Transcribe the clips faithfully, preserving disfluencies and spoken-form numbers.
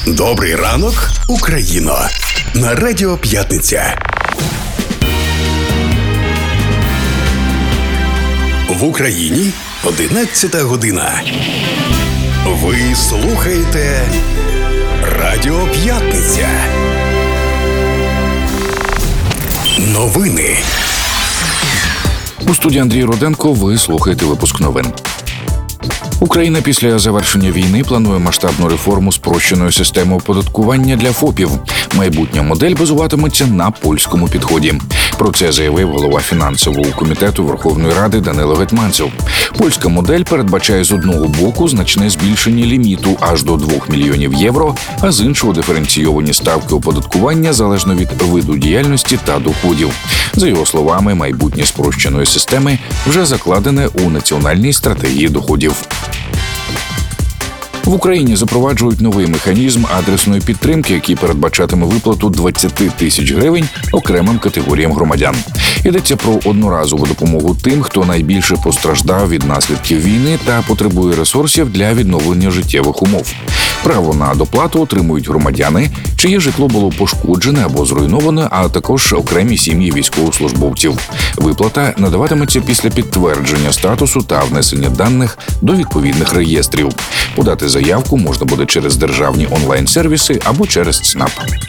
Добрий ранок, Україно! На Радіо П'ятниця. В Україні одинадцята година. Ви слухаєте Радіо П'ятниця. Новини. У студії Андрій Руденко ви слухаєте випуск новин. Україна після завершення війни планує масштабну реформу спрощеної системи оподаткування для ФОПів. Майбутня модель базуватиметься на польському підході. Про це заявив голова фінансового комітету Верховної Ради Данило Гетманцев. Польська модель передбачає з одного боку значне збільшення ліміту аж до двох мільйонів євро, а з іншого диференційовані ставки оподаткування залежно від виду діяльності та доходів. За його словами, майбутнє спрощеної системи вже закладене у національній стратегії доходів. В Україні запроваджують новий механізм адресної підтримки, який передбачатиме виплату двадцять тисяч гривень окремим категоріям громадян. Йдеться про одноразову допомогу тим, хто найбільше постраждав від наслідків війни та потребує ресурсів для відновлення життєвих умов. Право на доплату отримують громадяни, чиє житло було пошкоджене або зруйноване, а також окремі сім'ї військовослужбовців. Виплата надаватиметься після підтвердження статусу та внесення даних до відповідних реєстрів. Подати заявку можна буде через державні онлайн-сервіси або через ЦНАП.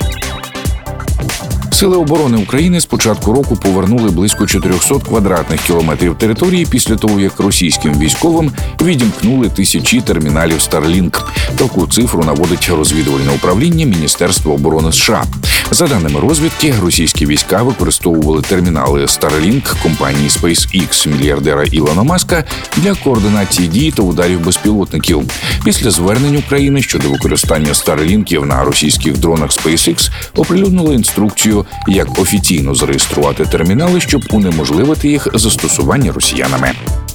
Сили оборони України з початку року повернули близько чотирьохсот квадратних кілометрів території після того, як російським військовим відімкнули тисячі терміналів Starlink. Таку цифру наводить розвідувальне управління Міністерства оборони США. За даними розвідки, російські війська використовували термінали Starlink компанії SpaceX мільярдера Ілона Маска для координації дій та ударів безпілотників. Після звернень України щодо використання Starlinkів на російських дронах SpaceX оприлюднили інструкцію, як офіційно зареєструвати термінали, щоб унеможливити їх застосування росіянами.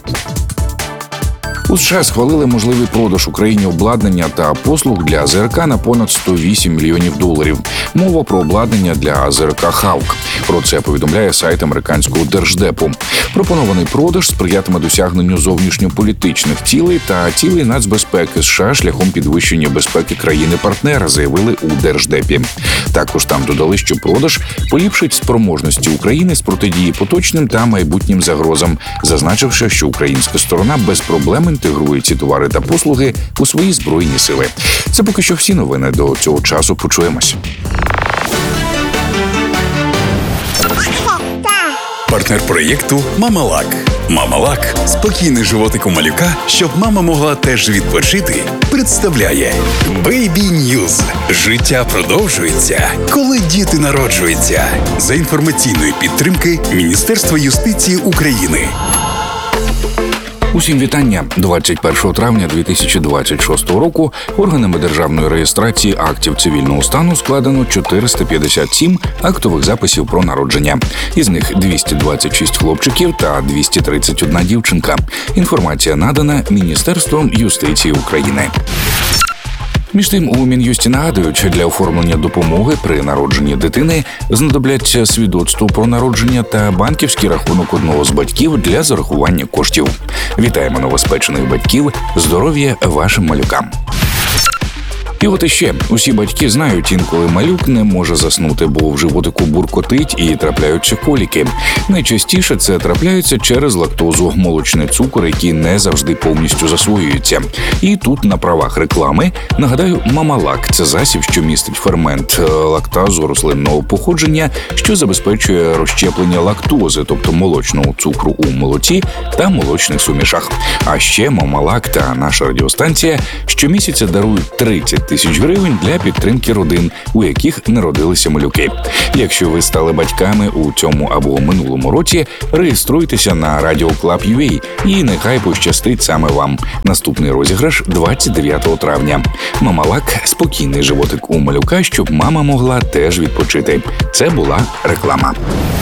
У США схвалили можливий продаж Україні обладнання та послуг для АЗРК на понад сто вісім мільйонів доларів. Мова про обладнання для АЗРК «Хавк». Про це повідомляє сайт американського держдепу. Пропонований продаж сприятиме досягненню зовнішньополітичних цілей та цілей нацбезпеки США шляхом підвищення безпеки країни-партнера, заявили у держдепі. Також там додали, що продаж поліпшить спроможності України з протидії поточним та майбутнім загрозам, зазначивши, що українська сторона без проблем інтегрує ці товари та послуги у свої збройні сили. Це поки що всі новини. До цього часу почуємось. Партнер проєкту «Мамалак». «Мамалак» – спокійний животик у малюка, щоб мама могла теж відпочити, представляє Baby News. Життя продовжується, коли діти народжуються. За інформаційної підтримки Міністерства юстиції України. Усім вітання. двадцять першого травня дві тисячі двадцять шостого року органами державної реєстрації актів цивільного стану складено чотириста п'ятдесят сім актових записів про народження. Із них двісті двадцять шість хлопчиків та двісті тридцять одна дівчинка. Інформація надана Міністерством юстиції України. Між тим, у Мін'юсті нагадують, для оформлення допомоги при народженні дитини знадобляться свідоцтво про народження та банківський рахунок одного з батьків для зарахування коштів. Вітаємо новоспечених батьків, здоров'я вашим малюкам. І от іще, усі батьки знають, інколи малюк не може заснути, бо в животику буркотить і трапляються коліки. Найчастіше це трапляється через лактозу, молочний цукор, який не завжди повністю засвоюється. І тут на правах реклами нагадаю, «Мамалак» – це засіб, що містить фермент лактазу рослинного походження, що забезпечує розщеплення лактози, тобто молочного цукру у молоці та молочних сумішах. А ще «Мамалак» та наша радіостанція щомісяця дарують тридцять тисяч гривень для підтримки родин, у яких народилися малюки. Якщо ви стали батьками у цьому або минулому році, реєструйтеся на радіо клаб точка ю а і нехай пощастить саме вам. Наступний розіграш двадцять дев'ятого травня. «Мамалак» – спокійний животик у малюка, щоб мама могла теж відпочити. Це була реклама.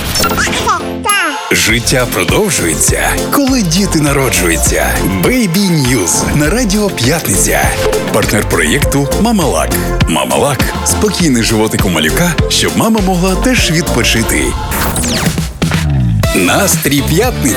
Життя продовжується, коли діти народжуються. Baby News на Радіо П'ятниця. Партнер проєкту «Мамалак». «Мамалак» – спокійний животик у малюка, щоб мама могла теж відпочити. Настрій п'ятниці.